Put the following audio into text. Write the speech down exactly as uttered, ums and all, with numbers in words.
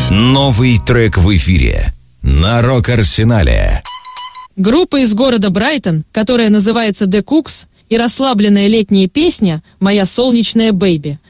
Новый трек в эфире на Рок-Арсенале. Группа из города Брайтон, которая называется The Cooks, и расслабленная летняя песня «Моя солнечная бэйби»